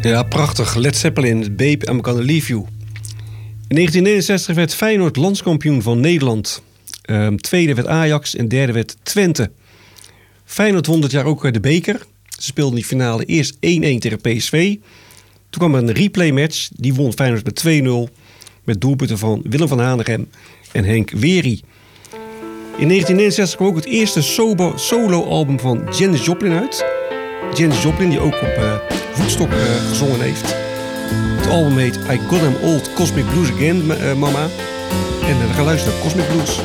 Ja, prachtig. Led Zeppelin, Babe, I'm Gonna Leave You. In 1969 werd Feyenoord landskampioen van Nederland. Tweede werd Ajax en derde werd Twente. Feyenoord won dit jaar ook de beker. Ze speelden die finale eerst 1-1 tegen PSV. Toen kwam er een replay-match. Die won Feyenoord met 2-0. Met doelpunten van Willem van Hanegem en Henk Wery. In 1969 kwam ook het eerste solo-album van Janis Joplin uit. Janis Joplin, die ook op Woodstock gezongen heeft. Het album heet I Got Them Old Cosmic Blues Again, Mama. En we gaan luisteren naar Cosmic Blues.